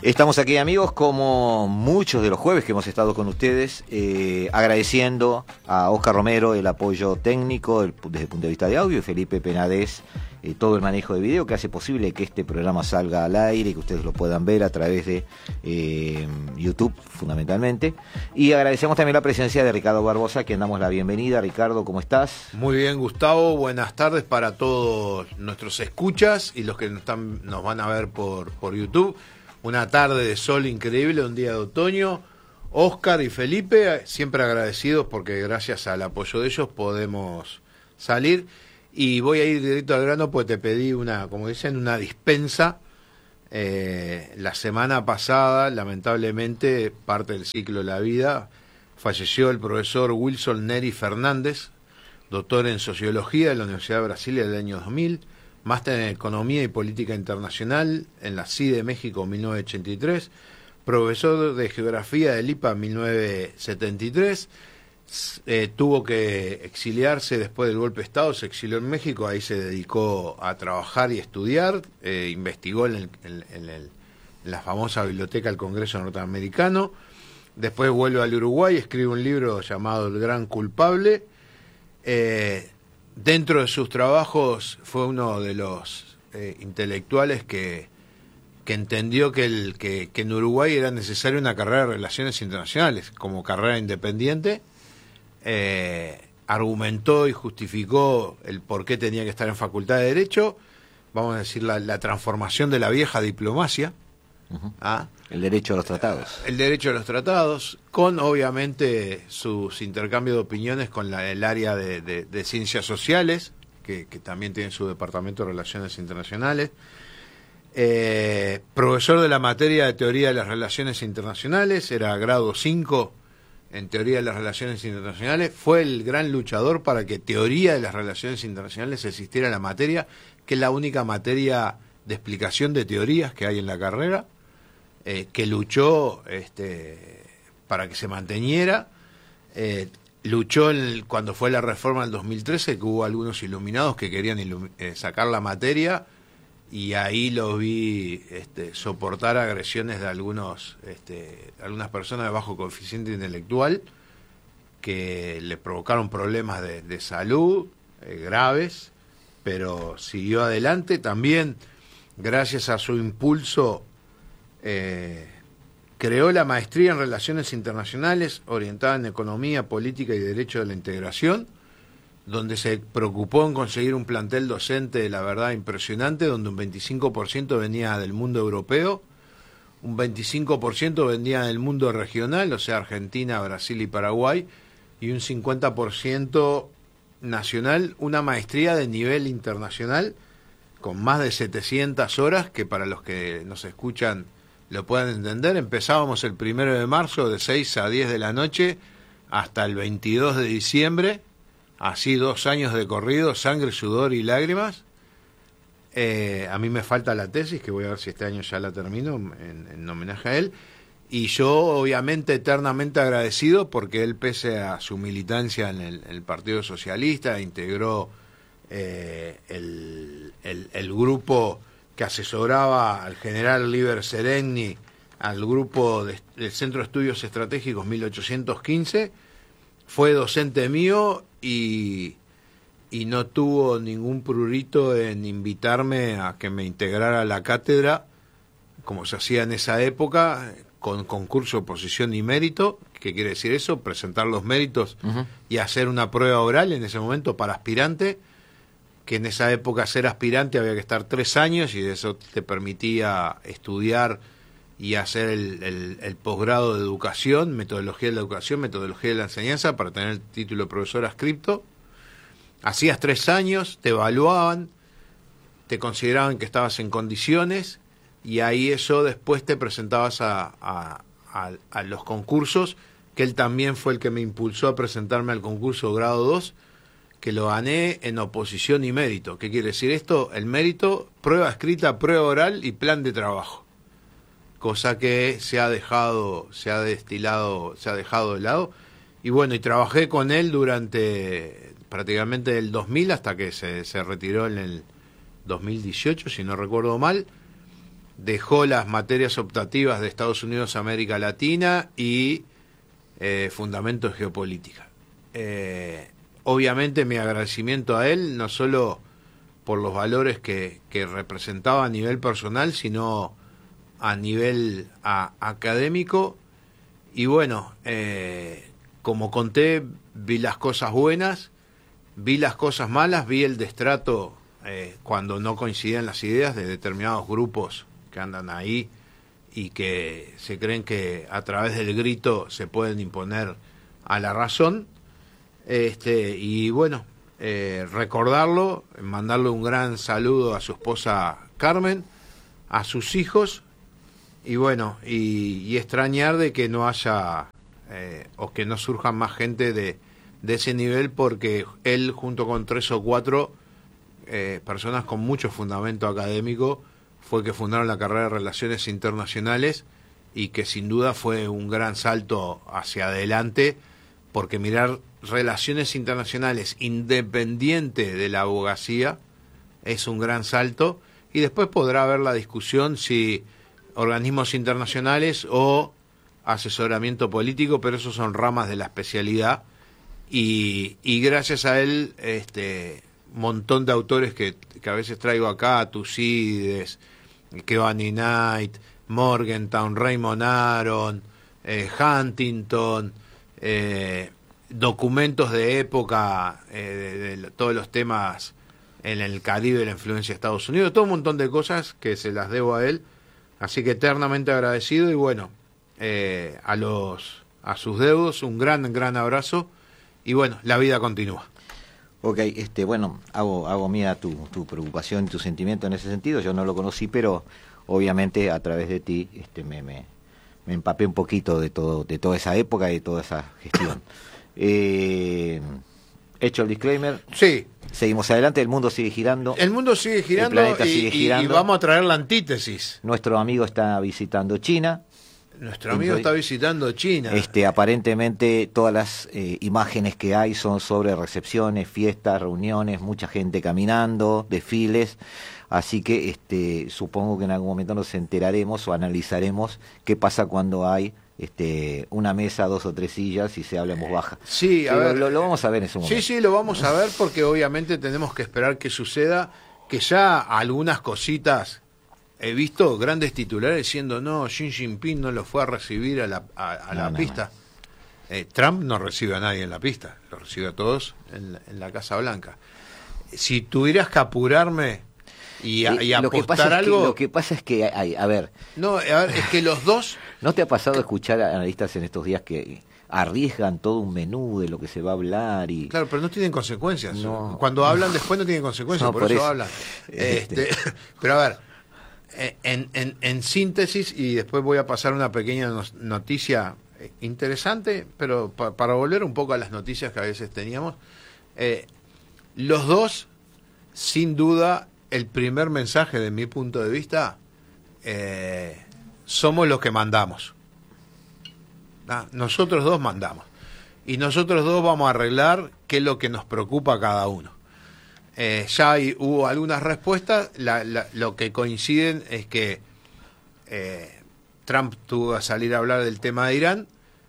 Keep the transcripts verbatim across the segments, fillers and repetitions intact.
Estamos aquí, amigos, como muchos de los jueves que hemos estado con ustedes, eh, agradeciendo a Oscar Romero el apoyo técnico el, desde el punto de vista de audio y Felipe Penades eh, todo el manejo de video que hace posible que este programa salga al aire y que ustedes lo puedan ver a través de eh, YouTube, fundamentalmente. Y agradecemos también la presencia de Ricardo Barbosa, a quien damos la bienvenida. Ricardo, ¿cómo estás? Muy bien, Gustavo. Buenas tardes para todos nuestros escuchas y los que nos, están, nos van a ver por, por YouTube. Una tarde de sol increíble, un día de otoño. Oscar y Felipe, siempre agradecidos porque gracias al apoyo de ellos podemos salir. Y voy a ir directo al grano porque te pedí una, como dicen, una dispensa. Eh, la semana pasada, lamentablemente, parte del ciclo de la vida, falleció el profesor Wilson Neri Fernández, doctor en Sociología de la Universidad de Brasilia del año dos mil, máster en Economía y Política Internacional en la C I de México mil novecientos ochenta y tres, profesor de Geografía del I P A mil novecientos setenta y tres, eh, tuvo que exiliarse después del golpe de Estado, se exilió en México, ahí se dedicó a trabajar y estudiar, eh, investigó en, el, en, en, el, en la famosa biblioteca del Congreso Norteamericano, después vuelve al Uruguay, escribe un libro llamado El Gran Culpable. eh, Dentro de sus trabajos fue uno de los eh, intelectuales que, que entendió que, el, que, que en Uruguay era necesaria una carrera de Relaciones Internacionales como carrera independiente. Eh, argumentó y justificó el por qué tenía que estar en Facultad de Derecho, vamos a decir la, la transformación de la vieja diplomacia. Uh-huh. ¿Ah? El derecho a los tratados. El derecho a los tratados, con obviamente sus intercambios de opiniones con la, el área de, de, de ciencias sociales, que, que también tiene su departamento de relaciones internacionales. Eh, profesor de la materia de teoría de las relaciones internacionales, era grado cinco en teoría de las relaciones internacionales. Fue el gran luchador para que teoría de las relaciones internacionales existiera en la materia, que es la única materia de explicación de teorías que hay en la carrera. Eh, que luchó este, para que se manteniera, eh, luchó el, cuando fue la reforma del dos mil trece, que hubo algunos iluminados que querían ilumi- eh, sacar la materia, y ahí los vi este, soportar agresiones de algunos este, algunas personas de bajo coeficiente intelectual que le provocaron problemas de, de salud eh, graves, pero siguió adelante. También, gracias a su impulso, Eh, creó la maestría en Relaciones Internacionales orientada en Economía, Política y Derecho de la Integración, donde se preocupó en conseguir un plantel docente de la verdad impresionante, donde un veinticinco por ciento venía del mundo europeo, un veinticinco por ciento venía del mundo regional, o sea, Argentina, Brasil y Paraguay, y un cincuenta por ciento nacional, una maestría de nivel internacional con más de setecientas horas, que para los que nos escuchan lo puedan entender. Empezábamos el primero de marzo de seis a diez de la noche hasta el veintidós de diciembre, así dos años de corrido, sangre, sudor y lágrimas. Eh, a mí me falta la tesis, que voy a ver si este año ya la termino, en, en homenaje a él, y yo obviamente eternamente agradecido porque él, pese a su militancia en el, el Partido Socialista, integró eh, el, el, el grupo que asesoraba al general Liber Seregni, al grupo de, del Centro de Estudios Estratégicos mil ochocientos quince, fue docente mío y, y no tuvo ningún prurito en invitarme a que me integrara a la cátedra, como se hacía en esa época, con concurso, oposición y mérito. ¿Qué quiere decir eso? Presentar los méritos uh-huh. y hacer una prueba oral en ese momento para aspirante, que en esa época ser aspirante había que estar tres años y eso te permitía estudiar y hacer el, el, el posgrado de educación, metodología de la educación, metodología de la enseñanza, para tener el título de profesor adscripto. Hacías tres años, te evaluaban, te consideraban que estabas en condiciones y ahí eso después te presentabas a, a, a, a los concursos, que él también fue el que me impulsó a presentarme al concurso grado dos, que lo gané en oposición y mérito. ¿Qué quiere decir esto? El mérito, prueba escrita, prueba oral y plan de trabajo. Cosa que se ha dejado, se ha destilado, se ha dejado de lado. Y bueno, y trabajé con él durante prácticamente el dos mil hasta que se, se retiró en el dos mil dieciocho, si no recuerdo mal. dejó las materias optativas de Estados Unidos a América Latina y eh, fundamentos de geopolítica. Eh, obviamente mi agradecimiento a él, no solo por los valores que, que representaba a nivel personal, sino a nivel a, académico. Y bueno, eh, como conté, vi las cosas buenas, vi las cosas malas, vi el destrato eh, cuando no coincidían las ideas de determinados grupos que andan ahí y que se creen que a través del grito se pueden imponer a la razón. Este, y bueno, eh, recordarlo, mandarle un gran saludo a su esposa Carmen, a sus hijos, y bueno, y, y extrañar de que no haya eh, o que no surjan más gente de, de ese nivel, porque él junto con tres o cuatro eh, personas con mucho fundamento académico fue que fundaron la carrera de Relaciones Internacionales, y que sin duda fue un gran salto hacia adelante, porque mirar relaciones internacionales independiente de la abogacía es un gran salto, y después podrá haber la discusión si organismos internacionales o asesoramiento político, pero esos son ramas de la especialidad, y, y gracias a él, este montón de autores que, que a veces traigo acá, Tucídides, Kevanny Knight, Morgenthau, Raymond Aron, eh, Huntington, eh, documentos de época eh, de, de todos los temas en el Caribe y la influencia de Estados Unidos, todo un montón de cosas que se las debo a él, así que eternamente agradecido. Y bueno, eh, a los a sus deudos un gran gran abrazo, y bueno, la vida continúa. Ok, este, bueno, hago hago mía tu, tu preocupación y tu sentimiento en ese sentido. Yo no lo conocí, pero obviamente a través de ti este, me, me, me empapé un poquito de todo de toda esa época y de toda esa gestión. eh, hecho el disclaimer, sí, seguimos adelante, el mundo sigue girando. El mundo sigue girando, el planeta y, sigue y, girando. y vamos a traer la antítesis. Nuestro amigo está visitando China. Nuestro amigo está visitando China. Este, aparentemente todas las eh, imágenes que hay son sobre recepciones, fiestas, reuniones, mucha gente caminando, desfiles, así que este, supongo que en algún momento nos enteraremos o analizaremos qué pasa cuando hay este, una mesa, dos o tres sillas y se habla en voz baja. Sí, a Pero ver, lo, lo vamos a ver en su momento. Sí, sí, lo vamos a ver, porque obviamente tenemos que esperar que suceda, que ya algunas cositas. He visto grandes titulares diciendo, no, Xi Jinping no lo fue a recibir a la, a, a no, la no, pista. No. Eh, Trump no recibe a nadie en la pista, lo recibe a todos en, en la Casa Blanca. Si tuvieras que apurarme y, a, y eh, lo que apostar pasa algo... Es que, lo que pasa es que, hay, a ver... No, a ver, es que los dos... ¿No te ha pasado escuchar a analistas en estos días que arriesgan todo un menú de lo que se va a hablar? Y claro, pero no tienen consecuencias. No. Cuando hablan después no tienen consecuencias, No, por, por eso, eso. hablan. Este. Este, pero a ver... En, en, en síntesis, y después voy a pasar una pequeña noticia interesante, pero pa, para volver un poco a las noticias que a veces teníamos, eh, los dos, sin duda, el primer mensaje de mi punto de vista, eh, somos los que mandamos. ¿Ah? Nosotros dos mandamos. Y nosotros dos vamos a arreglar qué es lo que nos preocupa a cada uno. Eh, ya hay, hubo algunas respuestas, la, la, lo que coinciden es que eh, Trump tuvo que salir a hablar del tema de Irán.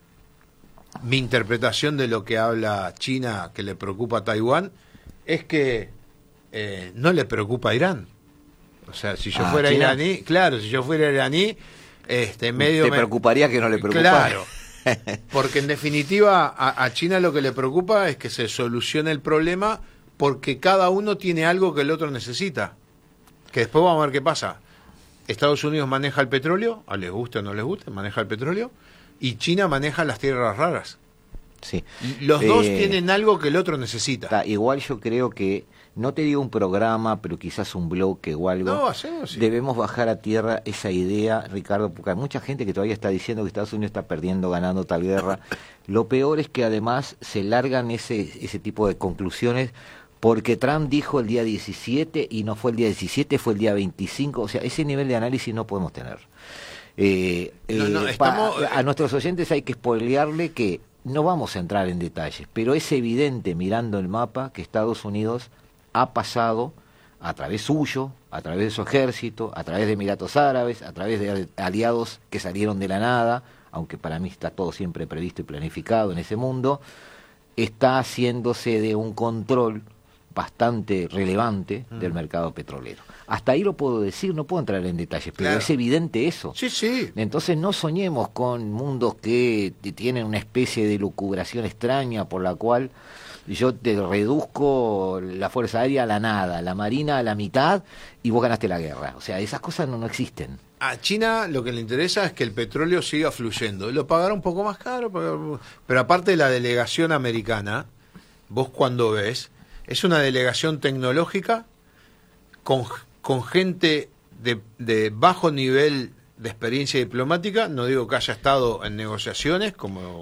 Mi interpretación de lo que habla China, que le preocupa a Taiwán, es que eh, no le preocupa a Irán. O sea, si yo ah, fuera China. iraní, claro, si yo fuera iraní, este medio te me... preocuparía que no le preocupara. Claro. Porque en definitiva a, a China lo que le preocupa es que se solucione el problema, porque cada uno tiene algo que el otro necesita. Que después vamos a ver qué pasa. Estados Unidos maneja el petróleo, a les guste o no les guste, maneja el petróleo, y China maneja las tierras raras. Sí. Los eh, dos tienen algo que el otro necesita. Ta, igual yo creo que, no te digo un programa, pero quizás un bloque o algo. No, hacemos, sí. Debemos bajar a tierra esa idea, Ricardo, porque hay mucha gente que todavía está diciendo que Estados Unidos está perdiendo, ganando tal guerra. Lo peor es que además se largan ese, ese tipo de conclusiones, porque Trump dijo el día diecisiete y no fue el día diecisiete, fue el día veinticinco. O sea, ese nivel de análisis no podemos tener. Eh, no, no, eh, estamos... pa, a nuestros oyentes hay que spoilearle que no vamos a entrar en detalles, pero es evidente mirando el mapa que Estados Unidos ha pasado a través suyo, a través de su ejército, a través de Emiratos Árabes, a través de aliados que salieron de la nada, aunque para mí está todo siempre previsto y planificado en ese mundo, está haciéndose de un control bastante relevante del mercado petrolero. Hasta ahí lo puedo decir, no puedo entrar en detalles, pero claro. es evidente eso. Sí, sí. Entonces no soñemos con mundos que tienen una especie de lucubración extraña por la cual yo te reduzco la Fuerza Aérea a la nada, la Marina a la mitad y vos ganaste la guerra. O sea, esas cosas no, no existen. A China lo que le interesa es que el petróleo siga fluyendo. Lo pagará un poco más caro, pero, pero aparte de la delegación americana, vos cuando ves, es una delegación tecnológica con, con gente de, de bajo nivel de experiencia diplomática, no digo que haya estado en negociaciones, como